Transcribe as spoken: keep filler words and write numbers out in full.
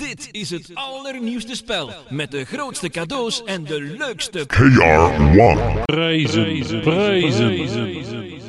Dit is het allernieuwste spel met de grootste cadeaus en de leukste K R one Prijzen, prijzen, prijzen.